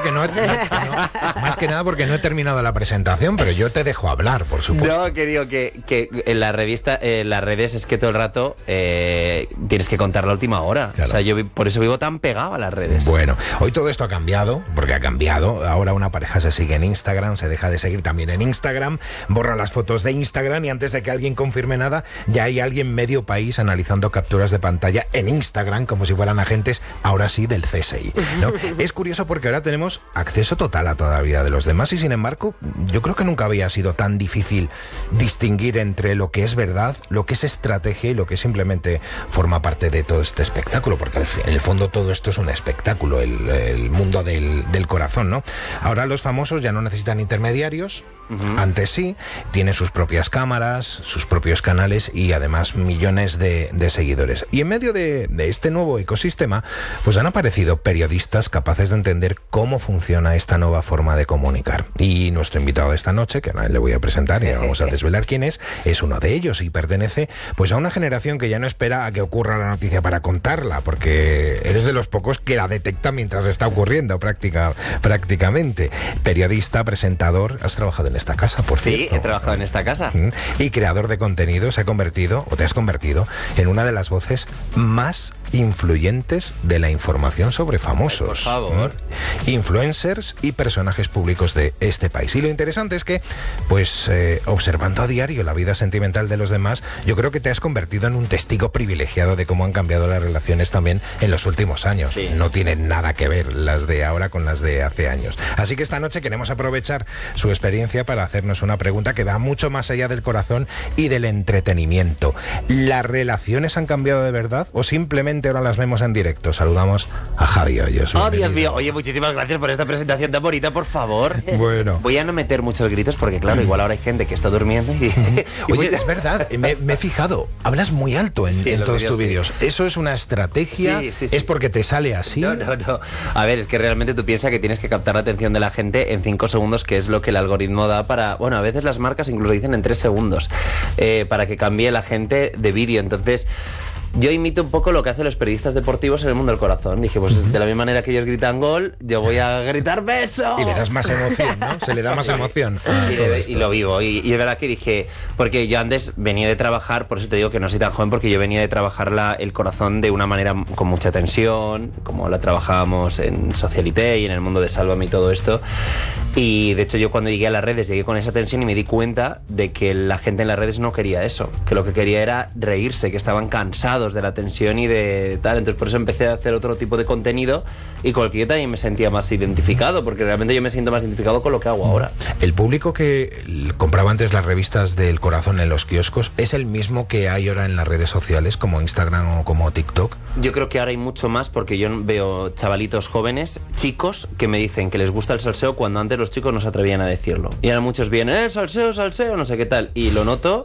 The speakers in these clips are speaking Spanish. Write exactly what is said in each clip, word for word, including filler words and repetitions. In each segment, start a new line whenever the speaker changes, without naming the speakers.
porque no, he, no, no más que nada porque no he terminado la presentación, pero yo te dejo hablar, por supuesto.
No, que digo que, que en la revista, en las redes es que todo el rato eh, tienes que contar la última hora. Claro. O sea, yo vi, por eso vivo tan pegado a las redes.
Bueno, hoy todo esto ha cambiado, porque ha cambiado. Ahora una pareja se sigue en Instagram, se deja de seguir también en Instagram, borra las fotos de Instagram y antes de que alguien confirme nada, ya hay alguien medio país analizando capturas de pantalla en Instagram como si fueran agentes, ahora sí, del C S I, ¿no? Es curioso porque ahora tenemos acceso total a toda la vida de los demás y sin embargo yo creo que nunca había sido tan difícil distinguir entre lo que es verdad, lo que es estrategia y lo que simplemente forma parte de todo este espectáculo, porque en el fondo todo esto es un espectáculo, el, el mundo del, del corazón, ¿no? Ahora los famosos ya no necesitan intermediarios, uh-huh. Antes sí, tienen sus propias cámaras, sus propios canales y además millones de, de seguidores. Y en medio de, de este nuevo ecosistema, pues han aparecido periodistas capaces de entender cómo funciona esta nueva forma de comunicar. Y nuestro invitado de esta noche, que ahora le voy a presentar y vamos a desvelar quién es, es uno de ellos y pertenece pues a una generación que ya no espera a que ocurra la noticia para contarla, porque eres de los pocos que la detecta mientras está ocurriendo práctica, prácticamente. Periodista, presentador, has trabajado en esta casa, por cierto.
Sí, he trabajado en esta casa.
Y creador de contenido, se ha convertido, o te has convertido, en una de las voces más influyentes de la información sobre famosos.
Ay, por favor.
¿Mm? Influencers y personajes públicos de este país. Y lo interesante es que, pues, eh, observando a diario la vida sentimental de los demás, yo creo que te has convertido en un testigo privilegiado de cómo han cambiado las relaciones también en los últimos años. Sí. No tienen nada que ver las de ahora con las de hace años. Así que esta noche queremos aprovechar su experiencia para hacernos una pregunta que va mucho más allá del corazón y del entretenimiento. ¿Las relaciones han cambiado de verdad o simplemente ahora las vemos en directo? Saludamos a Javi Hoyos.
Oh, Dios mío. Oye, muchísimas gracias por esta presentación tan bonita, por favor.
Bueno.
Voy a no meter muchos gritos porque, claro, igual ahora hay gente que está durmiendo y...
Oye, es verdad, me, me he fijado, hablas muy alto en, sí, en todos tus vídeos. Sí. ¿Eso es una estrategia? Sí, sí, sí. ¿Es porque te sale así?
No, no, no. A ver, es que realmente tú piensas que tienes que captar la atención de la gente en cinco segundos, que es lo que el algoritmo da para... Bueno, a veces las marcas incluso dicen en tres segundos, eh, para que cambie la gente de vídeo. Entonces... yo imito un poco lo que hacen los periodistas deportivos en el mundo del corazón. Dije, pues uh-huh. de la misma manera que ellos gritan gol, yo voy a gritar beso.
Y le das más emoción, ¿no? Se le da más emoción.
y, le, y lo vivo. Y, y es verdad que dije, porque yo antes venía de trabajar, por eso te digo que no soy tan joven, porque yo venía de trabajar la, el corazón de una manera con mucha tensión, como la trabajábamos en Socialité y en el mundo de Sálvame y todo esto. Y de hecho yo cuando llegué a las redes llegué con esa tensión y me di cuenta de que la gente en las redes no quería eso, que lo que quería era reírse, que estaban cansados de la tensión y de tal. Entonces por eso empecé a hacer otro tipo de contenido y con el que yo también me sentía más identificado, porque realmente yo me siento más identificado con lo que hago ahora.
El público que compraba antes las revistas del corazón en los kioscos es el mismo que hay ahora en las redes sociales como Instagram o como TikTok.
Yo creo que ahora hay mucho más, porque yo veo chavalitos jóvenes, chicos, que me dicen que les gusta el salseo cuando antes los chicos no se atrevían a decirlo. Y ahora muchos vienen, eh, salseo, salseo, no sé qué tal. Y lo noto.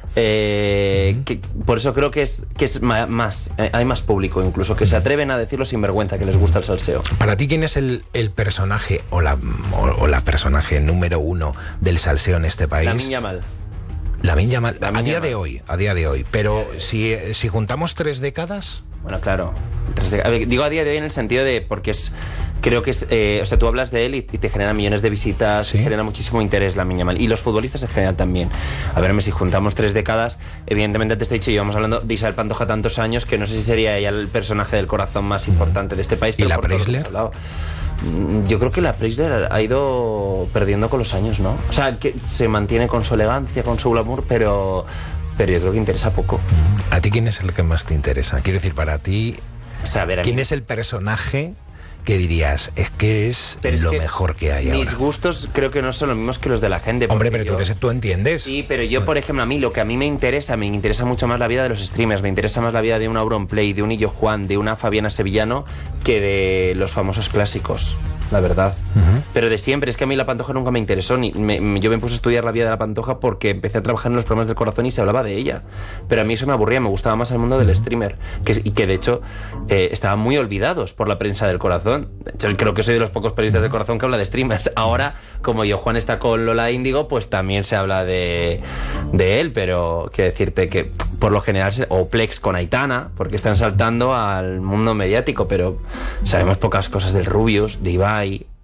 Eh, que por eso creo que es que es más, eh, hay más público incluso que se atreven a decirlo sin vergüenza, que les gusta el salseo.
Para ti, ¿quién es el, el personaje o la, o, o la personaje número uno del salseo en este país?
Lamine Yamal.
Lamine Yamal, a día de hoy, a día de hoy. Pero si, si juntamos tres décadas...
Bueno, claro. Tres de, a ver, digo a día de hoy en el sentido de... porque es... Creo que es... Eh, o sea, tú hablas de él y, y te genera millones de visitas, ¿sí? Genera muchísimo interés Lamine Yamal. Y los futbolistas en general también. A ver, si juntamos tres décadas, evidentemente antes te he dicho, llevamos hablando de Isabel Pantoja tantos años que no sé si sería ella el personaje del corazón más importante de este país.
¿Y la Preisler?
Yo creo que la Preisler ha ido perdiendo con los años, ¿no? O sea, que se mantiene con su elegancia, con su glamour, pero... pero yo creo que interesa poco.
¿A ti quién es el que más te interesa? Quiero decir, para ti,
o sea, a ver, a
¿quién
mí...
es el personaje que dirías, es que es
pero
lo
es que
mejor que hay
mis
ahora?
gustos creo que no son los mismos que los de la gente.
Hombre, pero
yo...
tú, eres, tú entiendes.
Sí, pero yo, por ejemplo, a mí lo que a mí me interesa, me interesa mucho más la vida de los streamers, me interesa más la vida de un Auronplay, de un Illo Juan, de una Fabiana Sevillano, que de los famosos clásicos. La verdad. Uh-huh. Pero de siempre, es que a mí la Pantoja nunca me interesó. Ni, me, yo me puse a estudiar la vida de la Pantoja porque empecé a trabajar en los programas del corazón y se hablaba de ella. Pero a mí eso me aburría, me gustaba más el mundo del streamer. Que, y que de hecho eh, estaban muy olvidados por la prensa del corazón. De hecho, creo que soy de los pocos periodistas del corazón que habla de streamers. Ahora, como yo Juan está con Lola Índigo, pues también se habla de, de él. Pero quiero decirte que por lo general, o Plex con Aitana, porque están saltando al mundo mediático, pero sabemos pocas cosas del Rubius, de Ibai.